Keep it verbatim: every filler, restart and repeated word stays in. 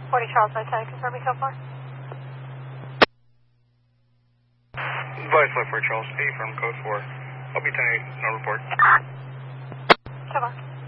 forty Charles, my ten, confirm me so far. Advice left for Charles, A from code four. I'll be ten eight, no report. So far.